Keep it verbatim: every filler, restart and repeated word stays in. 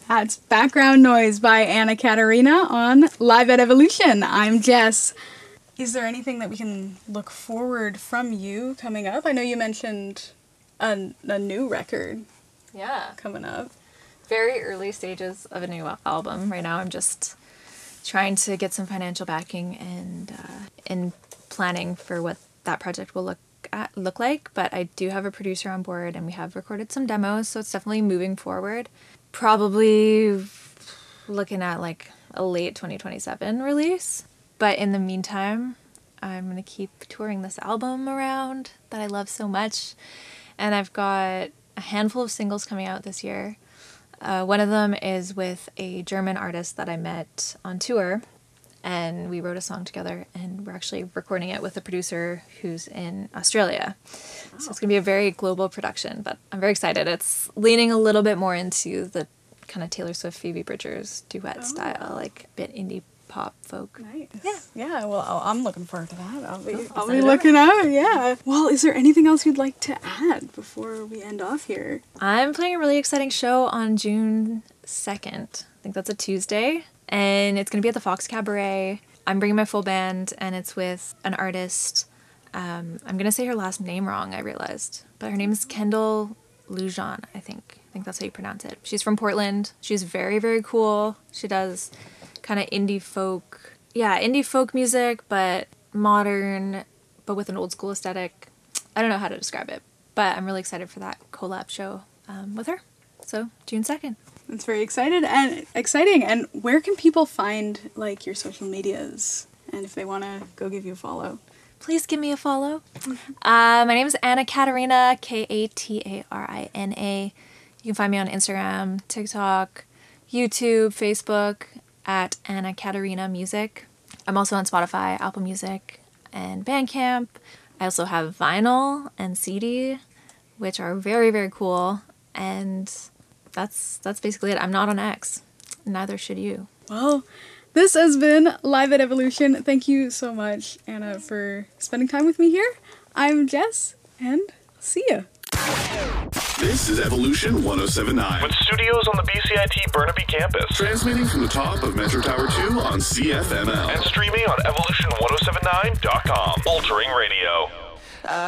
That's Background Noise by Anna Katarina on Live at Evolution. I'm Jess. Is there anything that we can look forward from you coming up? I know you mentioned a, a new record yeah. coming up. Very early stages of a new album. Right now I'm just trying to get some financial backing and uh, in planning for what that project will look at, look like. But I do have a producer on board and we have recorded some demos, so it's definitely moving forward. Probably looking at like a late twenty twenty-seven release. But in the meantime, I'm going to keep touring this album around that I love so much. And I've got a handful of singles coming out this year. Uh, one of them is with a German artist that I met on tour. And we wrote a song together, and we're actually recording it with a producer who's in Australia. Wow. So it's going to be a very global production, but I'm very excited. It's leaning a little bit more into the kind of Taylor Swift, Phoebe Bridgers duet oh. style, like a bit indie pop folk. Nice. Yeah. Yeah, well, I'm looking forward to that. I'll be, I'll be looking out, yeah. Well, is there anything else you'd like to add before we end off here? I'm playing a really exciting show on June second. I think that's a Tuesday. And it's going to be at the Fox Cabaret. I'm bringing my full band, and it's with an artist. Um, I'm going to say her last name wrong, I realized. But her name is Kendall Lujan, I think. I think that's how you pronounce it. She's from Portland. She's very, very cool. She does kind of indie folk. Yeah, indie folk music, but modern, but with an old school aesthetic. I don't know how to describe it. But I'm really excited for that collab show um, with her. So, June second. It's very excited and exciting. And where can people find like your social medias? And if they want to go give you a follow, please give me a follow. uh, my name is Anna Katarina, K A T A R I N A. You can find me on Instagram, TikTok, YouTube, Facebook at Anna Katarina Music. I'm also on Spotify, Apple Music, and Bandcamp. I also have vinyl and C D, which are very, very cool. And That's that's basically it. I'm not on X. Neither should you. Well, this has been Live at Evolution. Thank you so much, Anna, for spending time with me here. I'm Jess, and see ya. This is Evolution one oh seven point nine. With studios on the B C I T Burnaby campus. Transmitting from the top of Metro Tower two on C F M L. And streaming on evolution ten seventy-nine dot com. Altering radio.